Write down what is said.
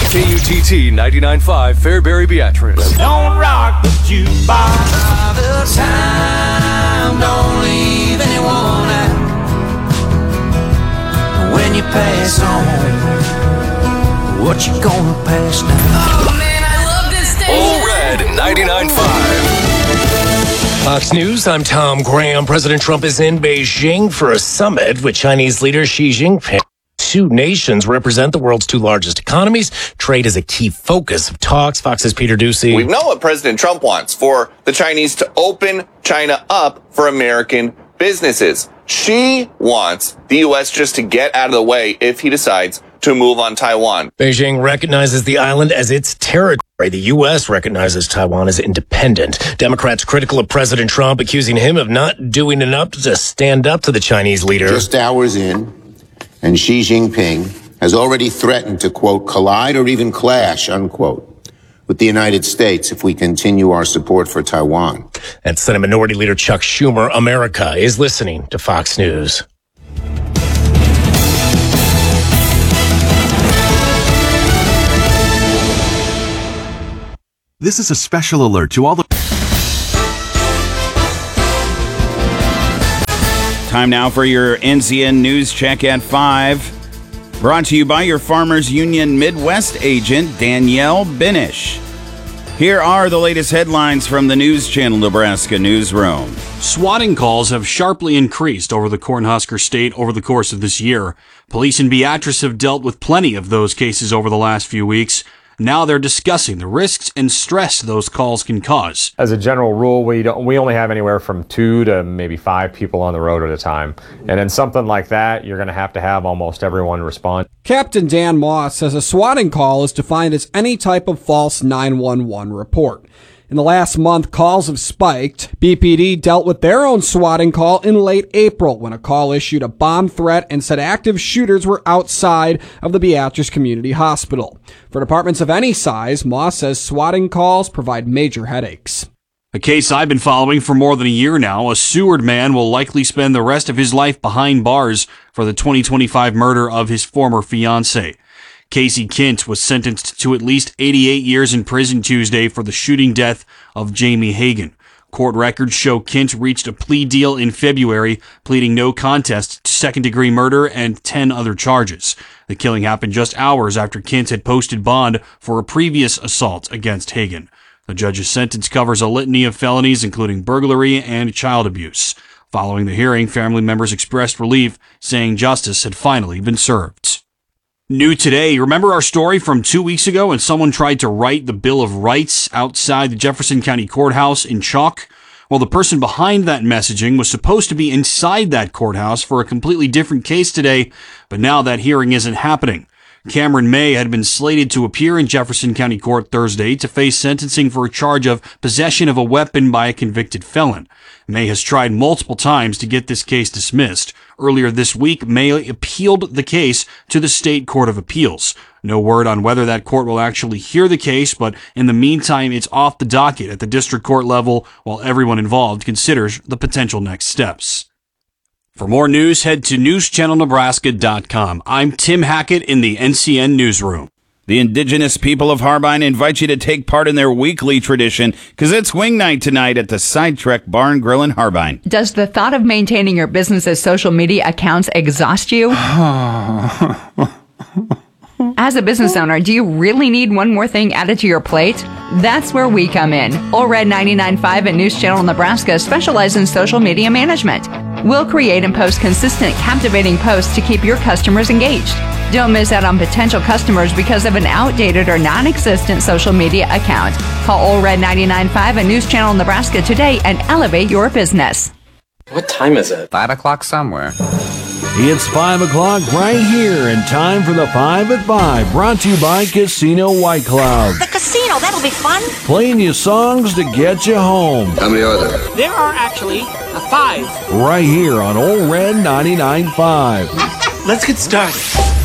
KUTT 99.5 Fairbury Beatrice. Don't rock the jukebox. Father time, don't leave anyone out. When you pass on, what you gonna pass down? Oh man, I love this station. All Red 99.5. Fox News, I'm Tom Graham. President Trump is in Beijing for a summit with Chinese leader Xi Jinping. Two nations represent the world's two largest economies. Trade is a key focus of talks. Fox's Peter Ducey. We know what President Trump wants, for the Chinese to open China up for American businesses. Xi wants the U.S. just to get out of the way if he decides to move on Taiwan. Beijing recognizes the island as its territory. The U.S. recognizes Taiwan as independent. Democrats critical of President Trump, accusing him of not doing enough to stand up to the Chinese leader. Just hours in, and Xi Jinping has already threatened to, quote, collide or even clash, unquote, with the United States if we continue our support for Taiwan. And Senate Minority Leader Chuck Schumer. America is listening to Fox News. This is a special alert to all the... Time now for your NCN News Check at 5. Brought to you by your Farmers Union Midwest agent, Danielle Binish. Here are the latest headlines from the News Channel Nebraska newsroom. Swatting calls have sharply increased over the Cornhusker State over the course of this year. Police in Beatrice have dealt with plenty of those cases over the last few weeks. Now they're discussing the risks and stress those calls can cause. As a general rule, we only have anywhere from 2 to maybe 5 people on the road at a time. And in something like that, you're going to have almost everyone respond. Captain Dan Moss says a swatting call is defined as any type of false 911 report. In the last month, calls have spiked. BPD dealt with their own swatting call in late April when a call issued a bomb threat and said active shooters were outside of the Beatrice Community Hospital. For departments of any size, Moss says swatting calls provide major headaches. A case I've been following for more than a year now. A Seward man will likely spend the rest of his life behind bars for the 2025 murder of his former fiancée. Casey Kint was sentenced to at least 88 years in prison Tuesday for the shooting death of Jamie Hagan. Court records show Kint reached a plea deal in February, pleading no contest to second-degree murder and 10 other charges. The killing happened just hours after Kint had posted bond for a previous assault against Hagan. The judge's sentence covers a litany of felonies, including burglary and child abuse. Following the hearing, family members expressed relief, saying justice had finally been served. New today, remember our story from 2 weeks ago when someone tried to write the Bill of Rights outside the Jefferson County Courthouse in chalk? Well, the person behind that messaging was supposed to be inside that courthouse for a completely different case today, but now that hearing isn't happening. Cameron May had been slated to appear in Jefferson County Court Thursday to face sentencing for a charge of possession of a weapon by a convicted felon. May has tried multiple times to get this case dismissed. Earlier this week, May appealed the case to the State Court of Appeals. No word on whether that court will actually hear the case, but in the meantime, it's off the docket at the district court level while everyone involved considers the potential next steps. For more news, head to newschannelnebraska.com. I'm Tim Hackett in the NCN Newsroom. The indigenous people of Harbin invite you to take part in their weekly tradition, because it's wing night tonight at the Sidetrack Bar and Grill in Harbin. Does the thought of maintaining your business's social media accounts exhaust you? As a business owner, do you really need one more thing added to your plate? That's where we come in. All Red 99.5 and News Channel Nebraska specialize in social media management. We'll create and post consistent, captivating posts to keep your customers engaged. Don't miss out on potential customers because of an outdated or non-existent social media account. Call All Red 99.5 and News Channel Nebraska today and elevate your business. What time is it? 5 o'clock somewhere. It's 5 o'clock right here, and time for the 5 at 5, brought to you by Casino White Cloud. The casino, that'll be fun. Playing you songs to get you home. How many are there? There are actually 5. Right here on Old Red 99.5. Let's get started.